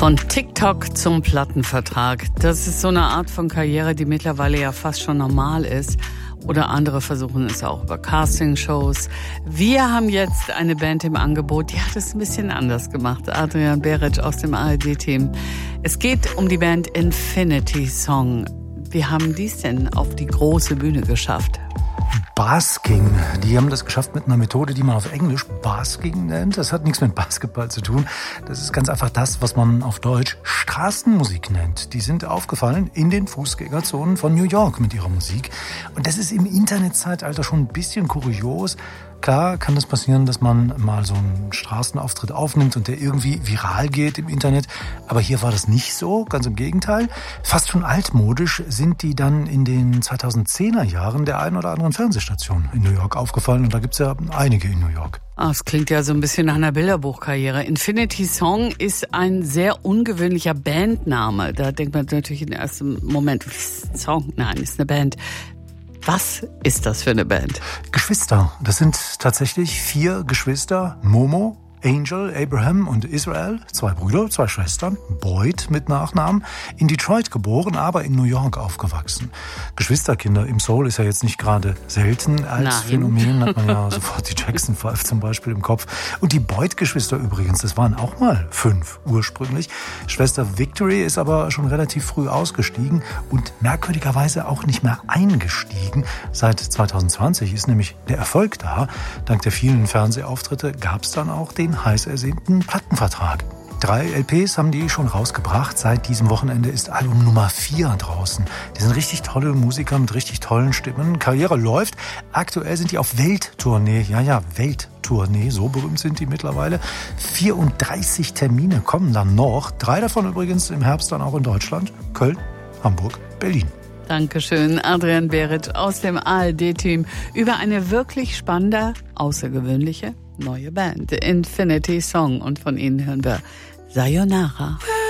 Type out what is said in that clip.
Von TikTok zum Plattenvertrag. Das ist so eine Art von Karriere, die mittlerweile ja fast schon normal ist. Oder andere versuchen es auch über Castingshows. Wir haben jetzt eine Band im Angebot, die hat es ein bisschen anders gemacht. Adrian Beric aus dem ARD-Team. Es geht um die Band Infinity Song. Wie haben die es denn auf die große Bühne geschafft? Basking. Die haben das geschafft mit einer Methode, die man auf Englisch Basking nennt. Das hat nichts mit Basketball zu tun. Das ist ganz einfach das, was man auf Deutsch Straßenmusik nennt. Die sind aufgefallen in den Fußgängerzonen von New York mit ihrer Musik. Und das ist im Internetzeitalter schon ein bisschen kurios. Klar kann das passieren, dass man mal so einen Straßenauftritt aufnimmt und der irgendwie viral geht im Internet. Aber hier war das nicht so, ganz im Gegenteil. Fast schon altmodisch sind die dann in den 2010er Jahren der einen oder anderen Fernsehstation in New York aufgefallen. Und da gibt's ja einige in New York. Das klingt ja so ein bisschen nach einer Bilderbuchkarriere. Infinity Song ist ein sehr ungewöhnlicher Bandname. Da denkt man natürlich im ersten Moment, Song? Nein, ist eine Band. Was ist das für eine Band? Geschwister. Das sind tatsächlich 4 Geschwister. Momo, Angel, Abraham und Israel. 2 Brüder, 2 Schwestern. Boyd mit Nachnamen. In Detroit geboren, aber in New York aufgewachsen. Geschwisterkinder im Soul ist ja jetzt nicht gerade selten. Als Phänomen hat man ja sofort die Jackson 5 zum Beispiel im Kopf. Und die Boyd-Geschwister übrigens, das waren auch mal 5 ursprünglich. Schwester Victory ist aber schon relativ früh ausgestiegen und merkwürdigerweise auch nicht mehr eingestiegen. Seit 2020 ist nämlich der Erfolg da. Dank der vielen Fernsehauftritte gab es dann auch den heiß ersehnten Plattenvertrag. 3 LPs haben die schon rausgebracht. Seit diesem Wochenende ist Album Nummer 4 draußen. Die sind richtig tolle Musiker mit richtig tollen Stimmen. Karriere läuft. Aktuell sind die auf Welttournee. Ja, Welttournee. So berühmt sind die mittlerweile. 34 Termine kommen dann noch. 3 davon übrigens im Herbst dann auch in Deutschland. Köln, Hamburg, Berlin. Dankeschön, Adrian Beric aus dem ARD-Team über eine wirklich spannende, außergewöhnliche neue Band, Infinity Song. Und von ihnen hören wir Sayonara.